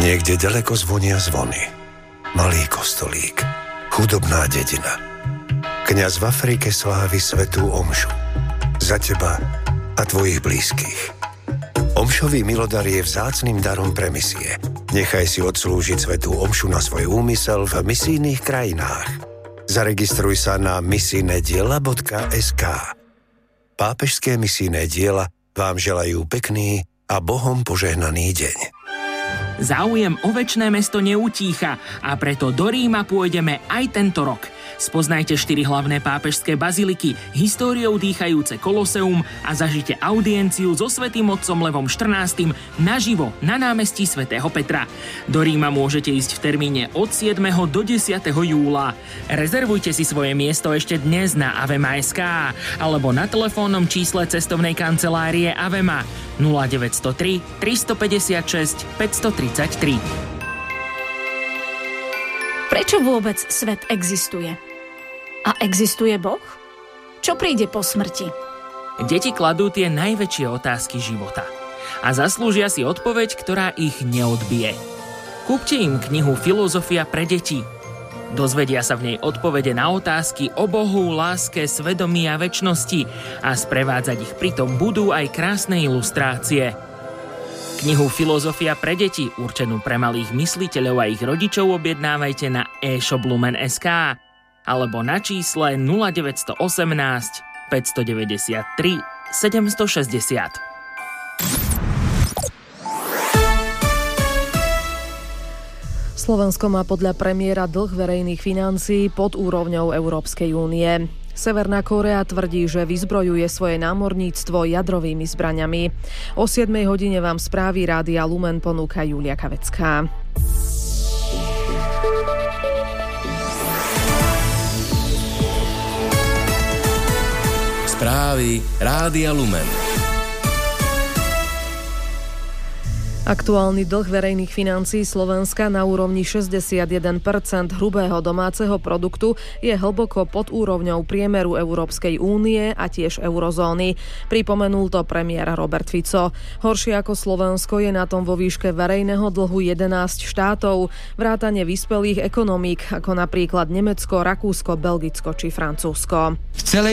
Niekde ďaleko zvonia zvony. Malý kostolík. Chudobná dedina. Kňaz v Afrike slávi svätú omšu. Za teba a tvojich blízkych. Omšový milodar je vzácnym darom pre misie. Nechaj si odslúžiť svätú omšu na svoj úmysel v misijných krajinách. Zaregistruj sa na misijnediela.sk. Pápežské misijné diela vám želajú pekný a Bohom požehnaný deň. Záujem o večné mesto neutícha a preto do Ríma pôjdeme aj tento rok. Spoznajte 4 hlavné pápežské baziliky, históriou dýchajúce Koloseum a zažite audienciu so svätým otcom Levom XIV naživo na námestí svätého Petra. Do Ríma môžete ísť v termíne od 7. do 10. júla. Rezervujte si svoje miesto ešte dnes na avema.sk alebo na telefónnom čísle cestovnej kancelárie Avema 0903 356 533. Prečo vôbec svet existuje? A existuje Boh? Čo príde po smrti? Deti kladú tie najväčšie otázky života a zaslúžia si odpoveď, ktorá ich neodbije. Kúpte im knihu Filozofia pre deti. Dozvedia sa v nej odpovede na otázky o Bohu, láske, svedomí a večnosti a sprevádzať ich pritom budú aj krásne ilustrácie. Knihu Filozofia pre deti, určenú pre malých mysliteľov a ich rodičov, objednávajte na e-shoplumen.sk alebo na čísle 0918 593 760. Slovensko má podľa premiéra dlh verejných financií pod úrovňou Európskej únie. Severná Kórea tvrdí, že vyzbrojuje svoje námorníctvo jadrovými zbraňami. O 7 hodine vám správy Rádia Lumen ponúka Julia Kavecká. Správy Rádia Lumen. Aktuálny dlh verejných financií Slovenska na úrovni 61% hrubého domáceho produktu je hlboko pod úrovňou priemeru Európskej únie a tiež eurozóny. Pripomenul to premiér Robert Fico. Horšie ako Slovensko je na tom vo výške verejného dlhu 11 štátov, vrátane vyspelých ekonomík, ako napríklad Nemecko, Rakúsko, Belgicko či Francúzsko. V celej